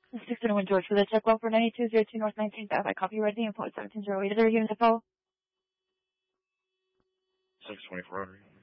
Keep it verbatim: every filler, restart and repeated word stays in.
six oh one George for the check well for ninety-two oh two North nineteenth Avenue. I copy ready and point seventeen oh eight. Is there a unit to follow? six twenty-four.